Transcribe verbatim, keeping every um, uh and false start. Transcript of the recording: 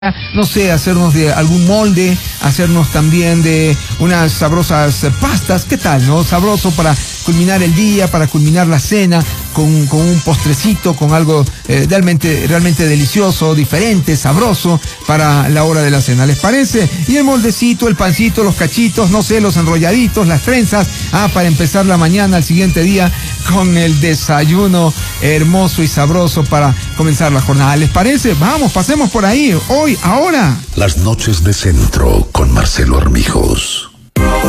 no sé, hacernos de algún molde, hacernos también de unas sabrosas pastas, ¿qué tal, no? Sabroso para culminar el día, para culminar la cena, con, con un postrecito, con algo eh, realmente, realmente delicioso, diferente, sabroso, para la hora de la cena, ¿les parece? Y el moldecito, el pancito, los cachitos, no sé, los enrolladitos, las trenzas, ah, para empezar la mañana, al siguiente día, con el desayuno hermoso y sabroso para comenzar la jornada, ¿les parece? Vamos, pasemos por ahí, hoy, ahora. Las noches de Centro con Marcelo Armijos.